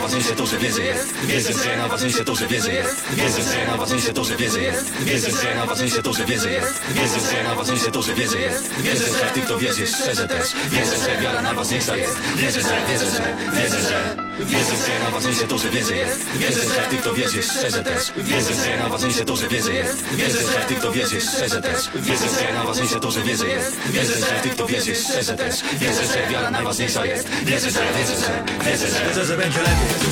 najważniejsze to, że wiedzy jest. Wierzę, że najważniejsze to, że wiedzy jest. Wierzę, że najważniejsze to, że wiedzy jest. Wierzę, że najważniejsze to, że wiedzy jest. Wierzę, że najważniejsze to, że wiedzy jest. Wierzę, że ty w to wierzysz szczerze też. Wierzę, że wiara najważniejsza jest. Wierzę, że najważniejsze to, że wiedzy jest. Wierzę, że ty w to wierzysz szczerze też. Wierzę, że najważniejsze to, że wiedzy jest. Wierzę, że ty w to wierzysz szczerze też. Wierzę, że najważniejsze to, że wiedzy jest. Wierzę, że ty w to wierzysz szczerze też. Wierzę, że wiara najważniejsza jest. Wierzę, że Wierzę, że będzie lepiej.